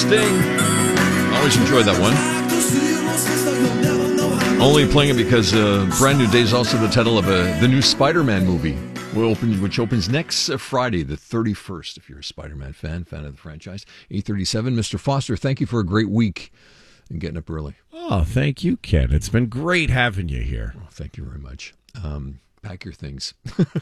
Sting. Always enjoy that one. Only playing it because Brand New Day is also the title of the new Spider-Man movie, which opens next Friday, the 31st, if you're a Spider-Man fan of the franchise. 8:37. Mr. Foster, thank you for a great week and getting up early. Oh, thank you, Ken. It's been great having you here. Oh, thank you very much. Pack your things.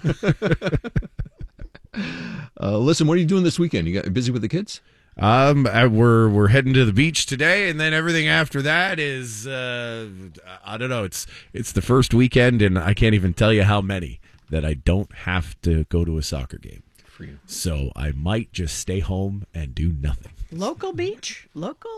Listen, what are you doing this weekend? You got busy with the kids? We're heading to the beach today, and then everything after that is I don't know. It's the first weekend, and I can't even tell you how many that I don't have to go to a soccer game. For you. So I might just stay home and do nothing. Local beach? Local?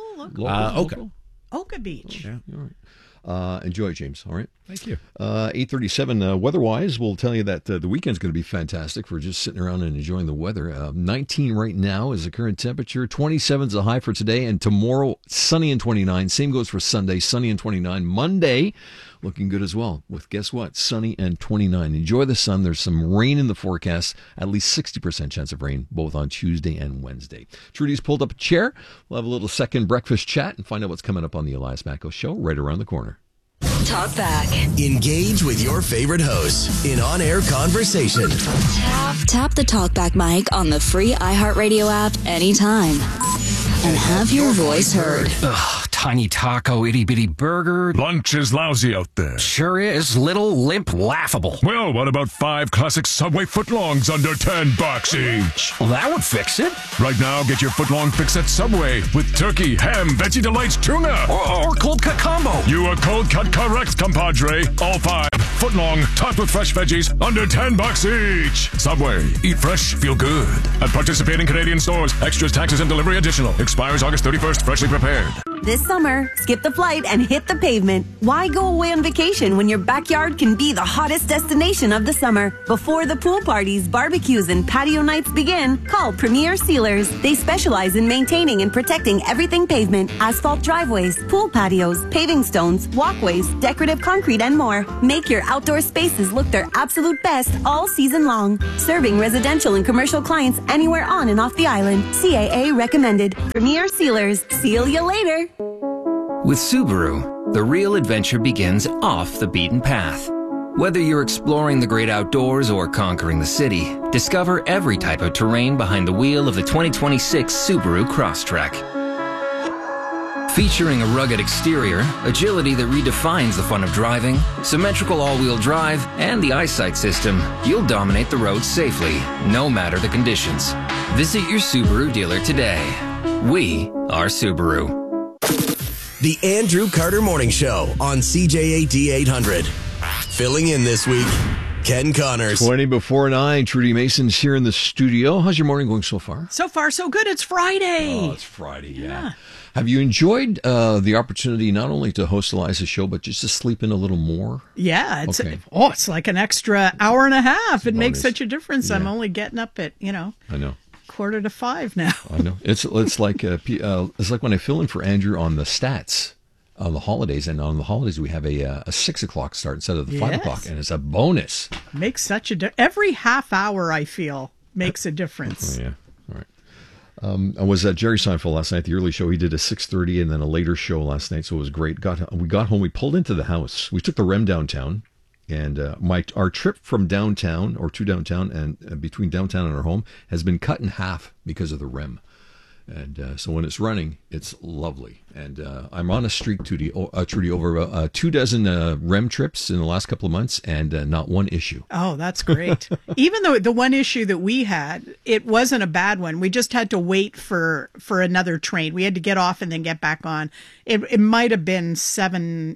Oka Beach. Yeah, all right. Enjoy, James. All right. Thank you. 8:37. Weather-wise, we'll tell you that the weekend's going to be fantastic for just sitting around and enjoying the weather. 19 right now is the current temperature. 27 is the high for today, and tomorrow sunny and 29. Same goes for Sunday, sunny and 29. Monday looking good as well with, guess what, sunny and 29. Enjoy the sun. There's some rain in the forecast, at least 60% chance of rain, both on Tuesday and Wednesday. Trudy's pulled up a chair. We'll have a little second breakfast chat and find out what's coming up on the Elias Macko Show right around the corner. Talk back. Engage with your favorite hosts in on-air conversation. Tap the Talkback mic on the free iHeartRadio app anytime. And have your voice heard. Ugh, tiny taco, itty-bitty burger. Lunch is lousy out there. Sure is. Little, limp, laughable. Well, what about 5 classic Subway footlongs under $10 each? Well, that would fix it. Right now, get your footlong fix at Subway with turkey, ham, Veggie Delights, tuna. Or cold cut combo. You are cold cut correct, compadre. All 5 footlong, topped with fresh veggies, under $10 each. Subway. Eat fresh, feel good. At participating Canadian stores. Extras, taxes, and delivery additional. Expires August 31st. Freshly prepared. This summer, skip the flight and hit the pavement. Why go away on vacation when your backyard can be the hottest destination of the summer? Before the pool parties, barbecues, and patio nights begin, call Premier Sealers. They specialize in maintaining and protecting everything pavement, asphalt driveways, pool patios, paving stones, walkways, decorative concrete, and more. Make your outdoor spaces look their absolute best all season long. Serving residential and commercial clients anywhere on and off the island. CAA recommended. Premier Sealers. Seal you later. With Subaru, the real adventure begins off the beaten path. Whether you're exploring the great outdoors or conquering the city, discover every type of terrain behind the wheel of the 2026 Subaru Crosstrek. Featuring a rugged exterior, agility that redefines the fun of driving, symmetrical all-wheel drive, and the eyesight system, you'll dominate the roads safely, no matter the conditions. Visit your Subaru dealer today. We are Subaru. The Andrew Carter Morning Show on CJAD 800. Filling in this week, Ken Connors. 20 before 9. Trudy Mason's here in the studio. How's your morning going so far? So far, so good. It's Friday. Oh, it's Friday, yeah. Have you enjoyed the opportunity not only to host Eliza's show, but just to sleep in a little more? Yeah. It's like an extra hour and a half. It makes such a difference. Yeah. I'm only getting up at, I know. 4:45 now. I know. It's like when I fill in for Andrew on the stats on the holidays, and on the holidays we have a 6 o'clock start instead of the 5 o'clock, and it's a bonus. Makes such a difference. Every half hour, I feel, makes a difference. Oh, yeah. All right. I was at Jerry Seinfeld last night, the early show. He did a 6:30 and then a later show last night, so it was great. We got home, we pulled into the house. We took the REM downtown. And our trip from downtown or to downtown and between downtown and our home has been cut in half because of the REM. And so when it's running, it's lovely. And I'm on a streak, Trudy, over 24 REM trips in the last couple of months, and not one issue. Oh, that's great. Even though the one issue that we had, it wasn't a bad one. We just had to wait for another train. We had to get off and then get back on. It might have been 7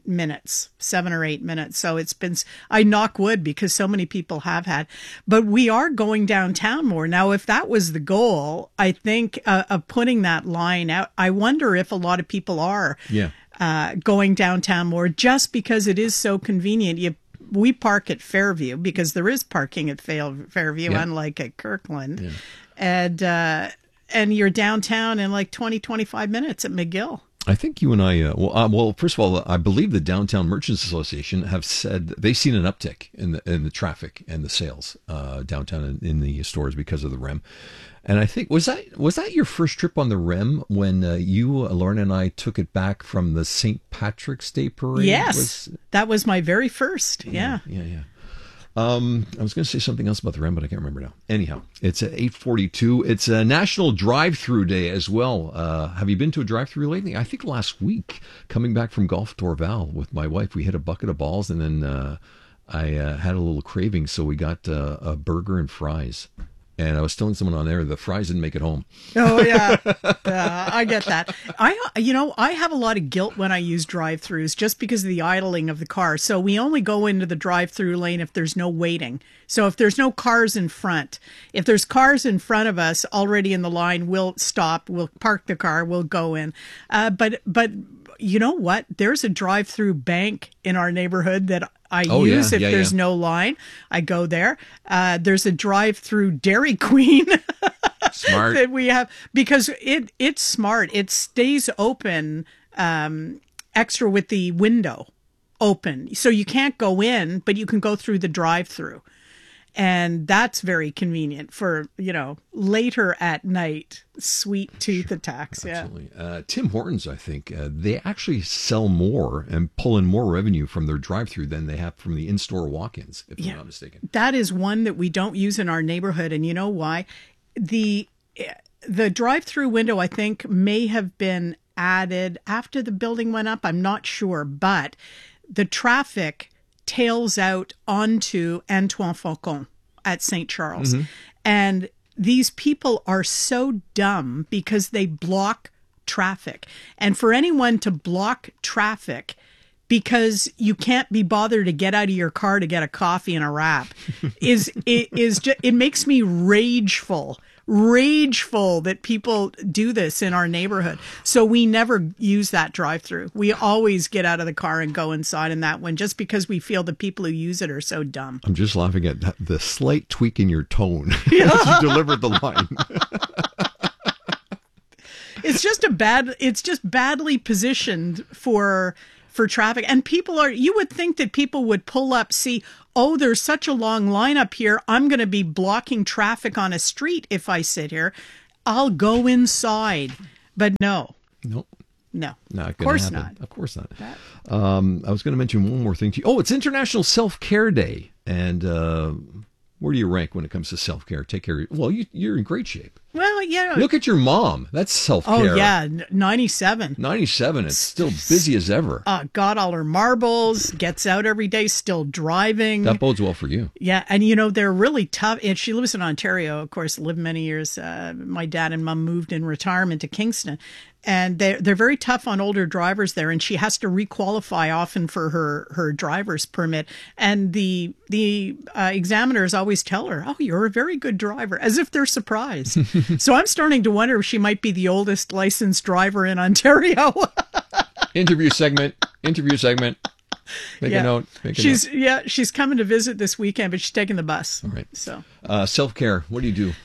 or 8 minutes. So it's been, I knock wood because so many people have had. But we are going downtown more. Now, if that was the goal, I think of putting that line out, I wonder if a lot of people are going downtown more just because it is so convenient. We park at Fairview because there is parking at Fairview, unlike at Kirkland. Yeah. And you're downtown in like 20, 25 minutes at McGill. I think you and I, well, first of all, I believe the Downtown Merchants Association have said they've seen an uptick in the traffic and the sales downtown in the stores because of the REM. And I think, was that your first trip on the REM when you, Lauren, and I took it back from the St. Patrick's Day Parade? Yes, that was my very first, yeah. I was going to say something else about the REM, but I can't remember now. Anyhow, it's at 8:42. It's a National Drive-Through Day as well. Have you been to a drive-through lately? I think last week, coming back from Golf Dorval with my wife, we hit a bucket of balls, and then I had a little craving, so we got a burger and fries. And I was telling someone on air the fries didn't make it home. Oh yeah, I get that. I have a lot of guilt when I use drive-throughs just because of the idling of the car. So we only go into the drive-through lane if there's no waiting. So if there's no cars in front, if there's cars in front of us already in the line, we'll stop, we'll park the car, we'll go in. But you know what? There's a drive-through bank in our neighborhood that I use if there's no line. I go there. There's a drive-through Dairy Queen smart that we have because it's smart. It stays open extra with the window open, so you can't go in, but you can go through the drive-through. And that's very convenient for, later at night, sweet tooth attacks. Absolutely. Yeah. Tim Hortons, I think, they actually sell more and pull in more revenue from their drive-through than they have from the in-store walk-ins, if I'm not mistaken. That is one that we don't use in our neighborhood. And you know why? The drive-through window, I think, may have been added after the building went up. I'm not sure. But the traffic tails out onto Antoine Faucon at St. Charles. Mm-hmm. And these people are so dumb because they block traffic. And for anyone to block traffic because you can't be bothered to get out of your car to get a coffee and a wrap it makes me rageful that people do this in our neighborhood. So we never use that drive-through. We always get out of the car and go inside in that one just because we feel the people who use it are so dumb. I'm just laughing at the slight tweak in your tone as you delivered the line. It's just badly positioned for traffic. And you would think that people would pull up, see, oh, there's such a long line up here. I'm going to be blocking traffic on a street if I sit here. I'll go inside. But no. Nope. No. Of course not. Of course not. I was going to mention one more thing to you. Oh, it's International Self-Care Day. And where do you rank when it comes to self-care? Take care. Well, you're in great shape. Well, yeah. Look at your mom. That's self-care. Oh, yeah. 97. 97. It's still busy as ever. Got all her marbles, gets out every day, still driving. That bodes well for you. Yeah. And, they're really tough. And she lives in Ontario, of course, lived many years. My dad and mom moved in retirement to Kingston. And they're very tough on older drivers there, and she has to requalify often for her driver's permit. And the examiners always tell her, "Oh, you're a very good driver," as if they're surprised. So I'm starting to wonder if she might be the oldest licensed driver in Ontario. Interview segment. Make a note. She's coming to visit this weekend, but she's taking the bus. All right. So self-care. What do you do?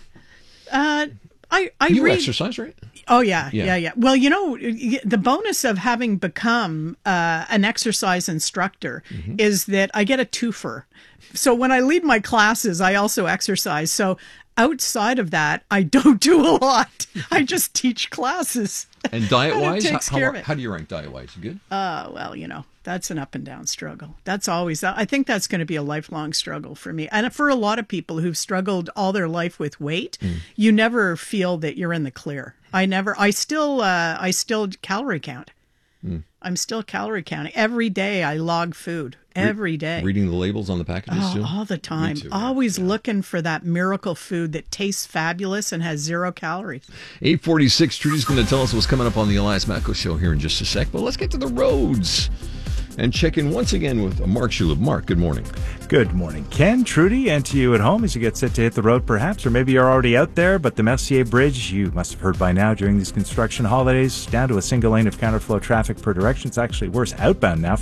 You exercise, right? Oh, yeah. Well, the bonus of having become an exercise instructor is that I get a twofer. So when I lead my classes, I also exercise. So outside of that, I don't do a lot. I just teach classes. And diet-wise, how do you rank diet-wise? You good? Well, that's an up and down struggle. That's always, I think that's going to be a lifelong struggle for me. And for a lot of people who've struggled all their life with weight, you never feel that you're in the clear. I still calorie count. I'm still calorie counting. Every day I log food. Every day. Reading the labels on the packages too? All the time. Me too, Always looking for that miracle food that tastes fabulous and has 0 calories. 8:46, Trudy's going to tell us what's coming up on the Elias Macko Show here in just a sec. But let's get to the roads and check in once again with Mark Shulub. Mark, good morning. Good morning, Ken, Trudy, and to you at home as you get set to hit the road perhaps, or maybe you're already out there, but the Mercier Bridge, you must have heard by now during these construction holidays, down to a single lane of counterflow traffic per direction. It's actually worse outbound now from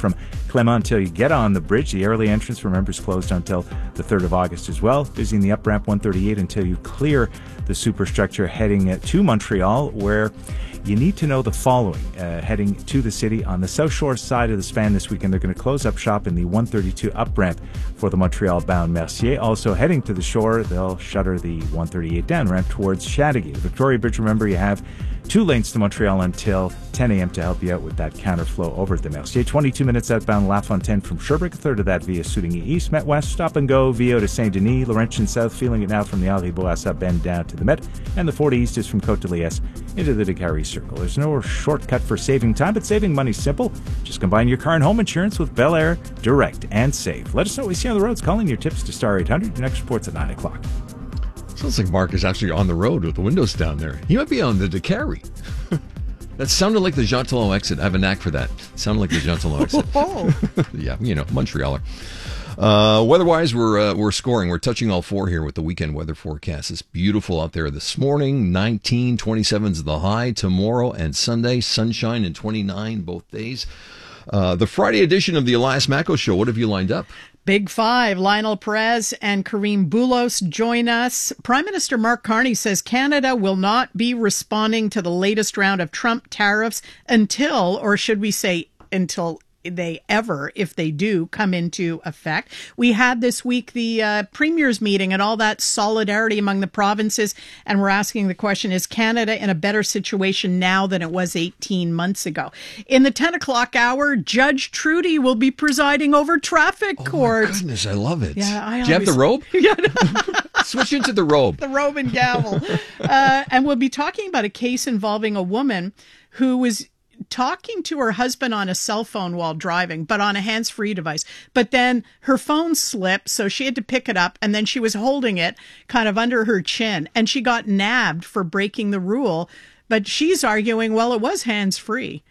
Clement until you get on the bridge. The early entrance for members closed until the 3rd of August as well. Visiting the up-ramp 138 until you clear the superstructure heading to Montreal, where you need to know the following. Heading to the city on the South Shore side of the span this weekend, they're going to close up shop in the 132 up-ramp for the Montreal-bound Mercier. Also heading to the shore, they'll shutter the 138 down-ramp towards Chateauguay. The Victoria Bridge, remember, you have 2 lanes to Montreal until 10 a.m. to help you out with that counterflow over at the Mercier. 22 minutes outbound La Fontaine from Sherbrooke, a third of that via Souligny East. Met West, stop and go via to Saint-Denis. Laurentian South, feeling it now from the Henri Bourassa bend down to the Met. And the 40 East is from Côte de Liesse into the Décarie Circle. There's no shortcut for saving time, but saving money's simple. Just combine your car and home insurance with Bel Air, direct and safe. Let us know what we see on the roads. Calling your tips to Star 800. Your next report's at 9 o'clock. Sounds like Mark is actually on the road with the windows down there. He might be on the Décarie. That sounded like the Jean Talon exit. I have a knack for that. Sounded like the Jean Talon exit. Yeah, Montrealer. Weather-wise, we're scoring. We're touching all 4 here with the weekend weather forecast. It's beautiful out there this morning. 19, 27's the high. Tomorrow and Sunday, sunshine and 29 both days. The Friday edition of the Elias Macco Show. What have you lined up? Big Five, Lionel Perez and Kareem Boulos join us. Prime Minister Mark Carney says Canada will not be responding to the latest round of Trump tariffs until, or should we say until they ever, if they do, come into effect. We had this week the premiers meeting and all that solidarity among the provinces, and we're asking the question, is Canada in a better situation now than it was 18 months ago? In the 10 o'clock hour, Judge Trudy will be presiding over traffic court. Oh my goodness, I love it. Yeah, Do you have the robe? Yeah. Switch into the robe. The robe and gavel. And we'll be talking about a case involving a woman who was talking to her husband on a cell phone while driving, but on a hands-free device. But then her phone slipped, so she had to pick it up, and then she was holding it kind of under her chin, and she got nabbed for breaking the rule. But she's arguing, well, it was hands-free.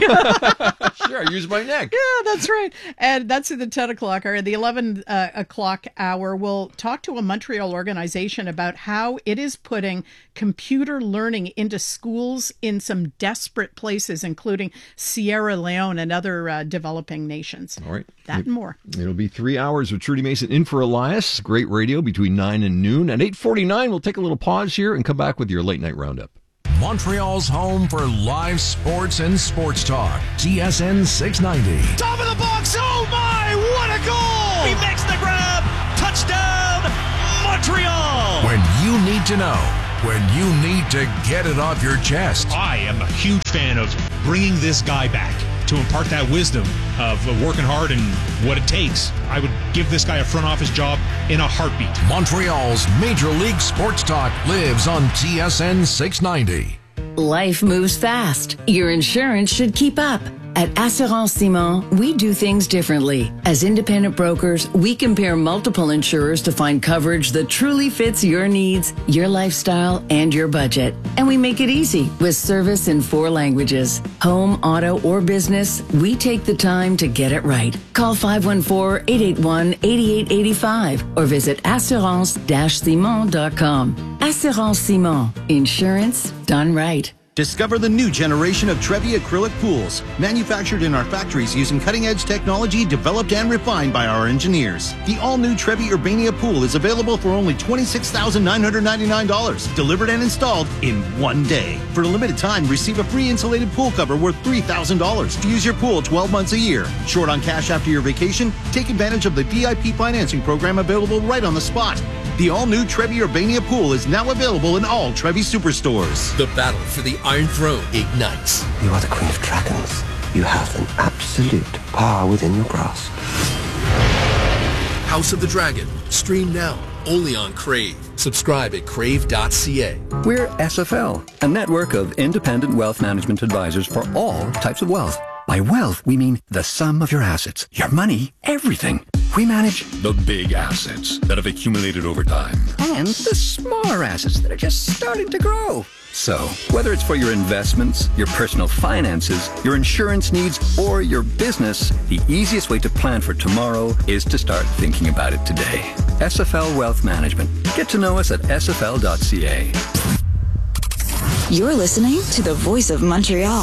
Sure, I use my neck. Yeah, that's right. And that's at the 10 o'clock hour. The 11 o'clock hour, we'll talk to a Montreal organization about how it is putting computer learning into schools in some desperate places, including Sierra Leone and other developing nations. All right. That and more. It'll be 3 hours with Trudy Mason in for Elias. Great radio between 9 and noon. At 8:49, we'll take a little pause here and come back with your late night roundup. Montreal's home for live sports and sports talk. TSN 690. Top of the box. Oh my, what a goal! He makes the grab. Touchdown, Montreal! When you need to know. When you need to get it off your chest. I am a huge fan of bringing this guy back to impart that wisdom of working hard and what it takes. I would give this guy a front office job in a heartbeat. Montreal's Major League Sports Talk lives on TSN 690. Life moves fast. Your insurance should keep up. At Assurance Simon, we do things differently. As independent brokers, we compare multiple insurers to find coverage that truly fits your needs, your lifestyle, and your budget. And we make it easy with service in 4 languages. Home, auto, or business, we take the time to get it right. Call 514-881-8885 or visit assurance-simon.com. Assurance Simon. Insurance done right. Discover the new generation of Trevi acrylic pools, manufactured in our factories using cutting-edge technology developed and refined by our engineers. The all-new Trevi Urbania pool is available for only $26,999, delivered and installed in 1 day. For a limited time, receive a free insulated pool cover worth $3,000. Use your pool 12 months a year. Short on cash after your vacation? Take advantage of the DIP financing program available right on the spot. The all-new Trevi Urbania pool is now available in all Trevi superstores. The battle for the Iron Throne ignites. You are the Queen of Dragons. You have an absolute power within your grasp. House of the Dragon. Stream now. Only on Crave. Subscribe at crave.ca. We're SFL, a network of independent wealth management advisors for all types of wealth. By wealth, we mean the sum of your assets, your money, everything. We manage the big assets that have accumulated over time and the smaller assets that are just starting to grow. So, whether it's for your investments, your personal finances, your insurance needs, or your business, the easiest way to plan for tomorrow is to start thinking about it today. SFL Wealth Management. Get to know us at sfl.ca. You're listening to the Voice of Montreal,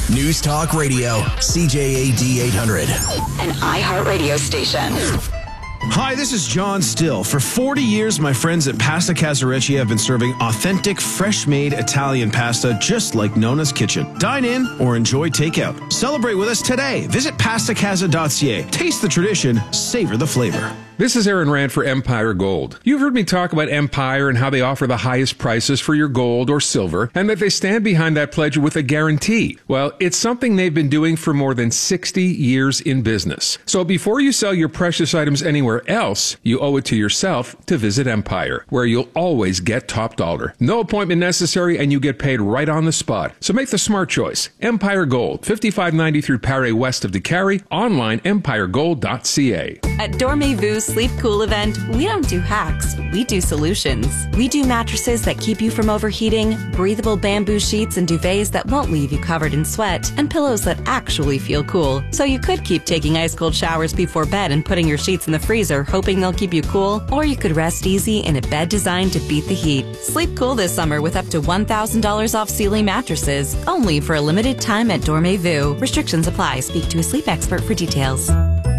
News Talk Radio, CJAD 800. An iHeartRadio station. Hi, this is John Still. For 40 years, my friends at Pasta Casarecci have been serving authentic, fresh-made Italian pasta just like Nona's Kitchen. Dine in or enjoy takeout. Celebrate with us today. Visit pastacasa.ca. Taste the tradition, savor the flavor. This is Aaron Rand for Empire Gold. You've heard me talk about Empire and how they offer the highest prices for your gold or silver, and that they stand behind that pledge with a guarantee. Well, it's something they've been doing for more than 60 years in business. So before you sell your precious items anywhere else, you owe it to yourself to visit Empire, where you'll always get top dollar. No appointment necessary, and you get paid right on the spot. So make the smart choice. Empire Gold, 5593 Paré west of DeCarry, online empiregold.ca. At Dormez-Vu's Sleep Cool event, we don't do hacks, we do solutions. We do mattresses that keep you from overheating, breathable bamboo sheets and duvets that won't leave you covered in sweat, and pillows that actually feel cool. So you could keep taking ice cold showers before bed and putting your sheets in the freezer, hoping they'll keep you cool, or you could rest easy in a bed designed to beat the heat. Sleep cool this summer with up to $1,000 off Sealy mattresses, only for a limited time at Dormez-Vu. Restrictions apply. Speak to a sleep expert for details.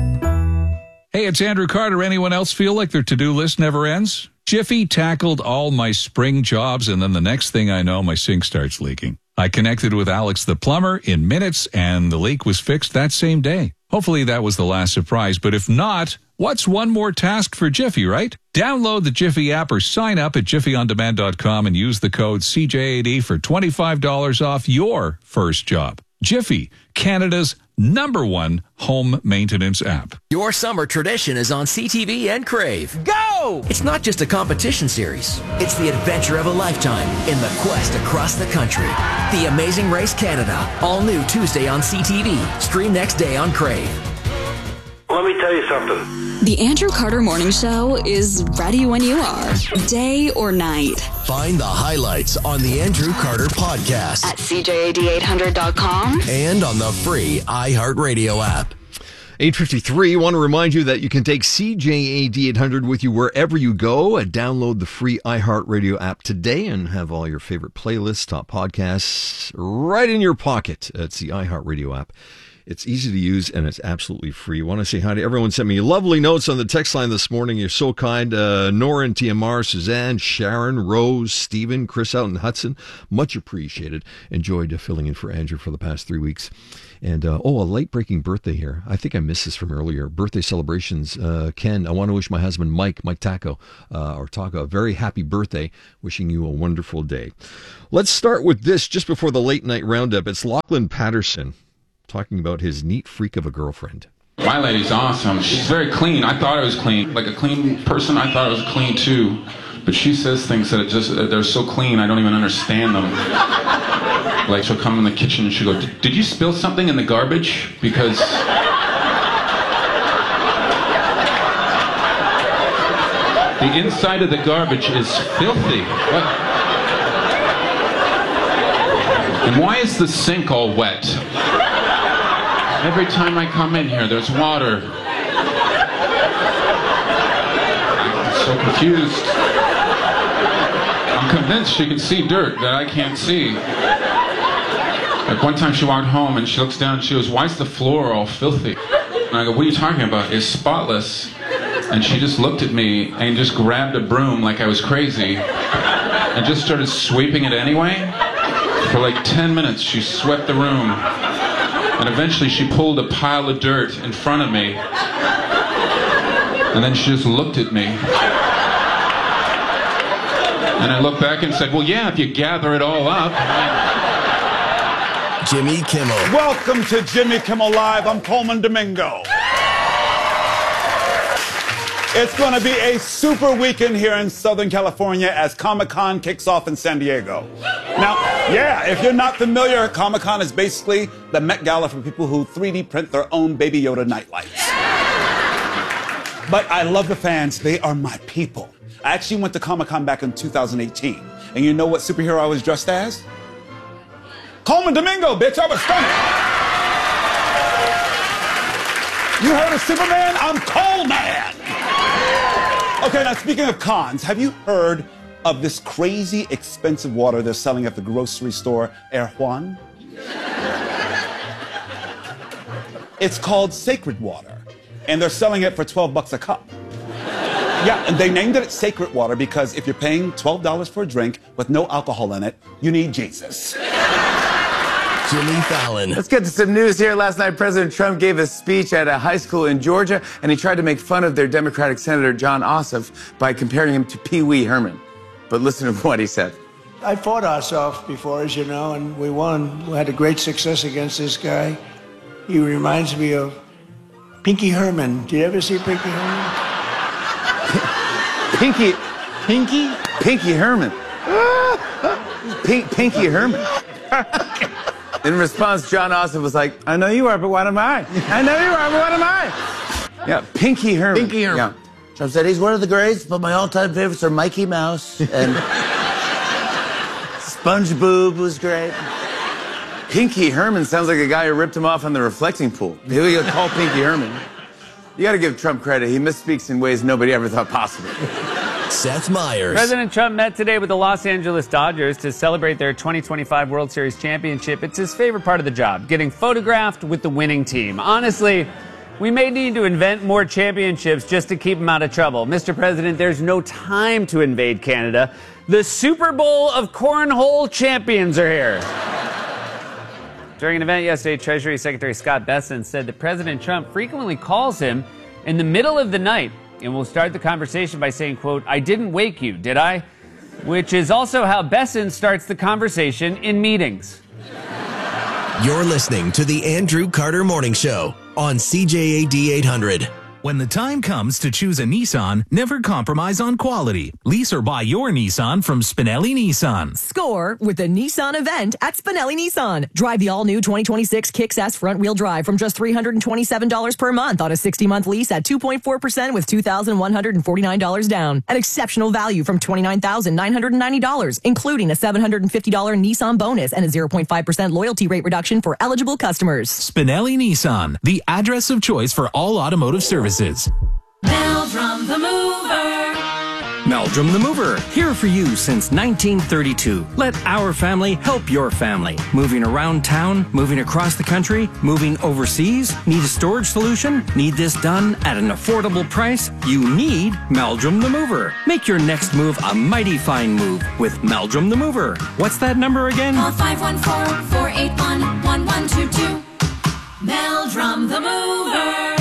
Hey, it's Andrew Carter. Anyone else feel like their to-do list never ends? Jiffy tackled all my spring jobs, and then the next thing I know, my sink starts leaking. I connected with Alex the plumber in minutes, and the leak was fixed that same day. Hopefully that was the last surprise, but if not, what's one more task for Jiffy, right? Download the Jiffy app or sign up at jiffyondemand.com and use the code CJAD for $25 off your first job. Jiffy, Canada's #1 home maintenance app. Your summer tradition is on CTV and Crave. Go! It's not just a competition series. It's the adventure of a lifetime in the quest across the country. The Amazing Race Canada. All new Tuesday on CTV. Stream next day on Crave. Let me tell you something. The Andrew Carter Morning Show is ready when you are, day or night. Find the highlights on the Andrew Carter podcast at CJAD800.com and on the free iHeartRadio app. 8:53, want to remind you that you can take CJAD 800 with you wherever you go and download the free iHeartRadio app today and have all your favorite playlists, top podcasts right in your pocket. It's the iHeartRadio app. It's easy to use, and it's absolutely free. I want to say hi to everyone. Sent me lovely notes on the text line this morning. You're so kind. Nora and TMR, Suzanne, Sharon, Rose, Stephen, Chris out in Hudson. Much appreciated. Enjoyed filling in for Andrew for the past 3 weeks. And, a late-breaking birthday here. I think I missed this from earlier. Birthday celebrations. Ken, I want to wish my husband, Mike Taco, a very happy birthday. Wishing you a wonderful day. Let's start with this just before the late-night roundup. It's Lachlan Patterson talking about his neat freak of a girlfriend. My lady's awesome. She's very clean. I thought I was clean. Like a clean person, I thought I was clean too. But she says things that they're so clean, I don't even understand them. Like she'll come in the kitchen and she'll go, "Did you spill something in the garbage? Because the inside of the garbage is filthy." What? And why is the sink all wet? Every time I come in here, there's water. I'm so confused. I'm convinced she can see dirt that I can't see. Like one time she walked home and she looks down and she goes, "Why is the floor all filthy?" And I go, "What are you talking about? It's spotless." And she just looked at me and just grabbed a broom like I was crazy and just started sweeping it anyway. For like 10 minutes, she swept the room. And eventually she pulled a pile of dirt in front of me. And then she just looked at me. And I looked back and said, "Well, yeah, if you gather it all up." Jimmy Kimmel. Welcome to Jimmy Kimmel Live. I'm Coleman Domingo. It's going to be a super weekend here in Southern California as Comic-Con kicks off in San Diego. Now, if you're not familiar, Comic-Con is basically the Met Gala for people who 3D print their own Baby Yoda nightlights. But I love the fans. They are my people. I actually went to Comic-Con back in 2018. And you know what superhero I was dressed as? Coleman Domingo, bitch. I was stunning. You heard of Superman? I'm Coleman. Okay, now speaking of cons, have you heard of this crazy expensive water they're selling at the grocery store, Erewhon? It's called Sacred Water, and they're selling it for $12 a cup. Yeah, and they named it Sacred Water because if you're paying $12 for a drink with no alcohol in it, you need Jesus. Jimmy Fallon. Let's get to some news here. Last night, President Trump gave a speech at a high school in Georgia, and he tried to make fun of their Democratic Senator Jon Ossoff by comparing him to Pee Wee Herman. But listen to what he said. I fought Ossoff before, as you know, and we won. We had a great success against this guy. He reminds me of Pinky Herman. Did you ever see Pinky Herman? Pinky Herman. Pinky Herman. In response, Jon Ossoff was like, I know you are, but what am I? I know you are, but what am I? Yeah, Pinky Herman. Pinky Herman. Yeah. Trump said he's one of the greats, but my all-time favorites are Mikey Mouse and SpongeBob was great. Pinky Herman sounds like a guy who ripped him off on the reflecting pool. Who you call Pinky Herman? You got to give Trump credit. He misspeaks in ways nobody ever thought possible. Seth Meyers. President Trump met today with the Los Angeles Dodgers to celebrate their 2025 World Series championship. It's his favorite part of the job, getting photographed with the winning team. Honestly, we may need to invent more championships just to keep him out of trouble. Mr. President, there's no time to invade Canada. The Super Bowl of Cornhole champions are here. During an event yesterday, Treasury Secretary Scott Bessent said that President Trump frequently calls him in the middle of the night and will start the conversation by saying, quote, I didn't wake you, did I? Which is also how Bessent starts the conversation in meetings. You're listening to the Andrew Carter Morning Show on CJAD 800. When the time comes to choose a Nissan, never compromise on quality. Lease or buy your Nissan from Spinelli Nissan. Score with the Nissan event at Spinelli Nissan. Drive the all-new 2026 Kicks S front-wheel drive from just $327 per month on a 60-month lease at 2.4% with $2,149 down. An exceptional value from $29,990, including a $750 Nissan bonus and a 0.5% loyalty rate reduction for eligible customers. Spinelli Nissan, the address of choice for all automotive services. Meldrum the Mover. Meldrum the Mover, here for you since 1932. Let our family help your family. Moving around town, moving across the country, moving overseas. Need a storage solution? Need this done at an affordable price? You need Meldrum the Mover. Make your next move a mighty fine move with Meldrum the Mover. What's that number again? Call 514-481-1122. Meldrum the Mover.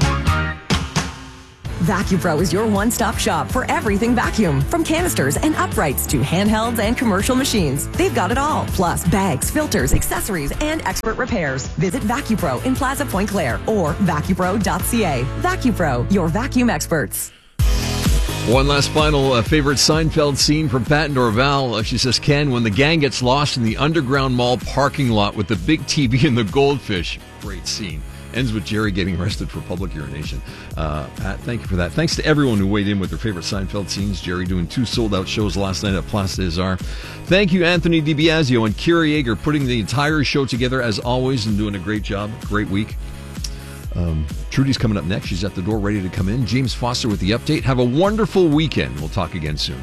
VacuPro is your one-stop shop for everything vacuum. From canisters and uprights to handhelds and commercial machines. They've got it all. Plus bags, filters, accessories, and expert repairs. Visit VacuPro in Plaza Point Claire or vacupro.ca. VacuPro, your vacuum experts. One last final favorite Seinfeld scene from Pat Norval. She says, Ken, when the gang gets lost in the underground mall parking lot with the big TV and the goldfish. Great scene. Ends with Jerry getting arrested for public urination. Pat, thank you for that. Thanks to everyone who weighed in with their favorite Seinfeld scenes. Jerry doing 2 sold-out shows last night at Place des Arts. Thank you, Anthony DiBiasio and Kira Yeager, putting the entire show together as always and doing a great job. Great week. Trudy's coming up next. She's at the door ready to come in. James Foster with the update. Have a wonderful weekend. We'll talk again soon.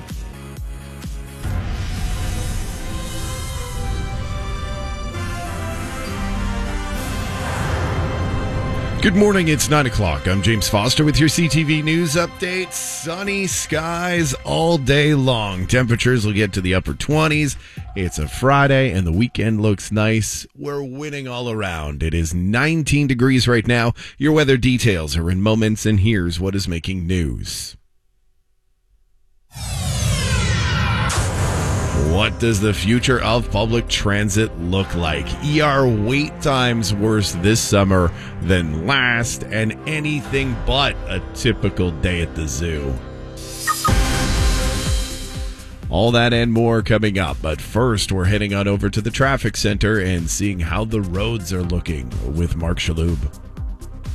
Good morning, it's 9 o'clock. I'm James Foster with your CTV News Update. Sunny skies all day long. Temperatures will get to the upper 20s. It's a Friday and the weekend looks nice. We're winning all around. It is 19 degrees right now. Your weather details are in moments, and here's what is making news. What does the future of public transit look like? ER wait times worse this summer than last, and anything but a typical day at the zoo. All that and more coming up, but first we're heading on over to the traffic center and seeing how the roads are looking with Mark Shaloub.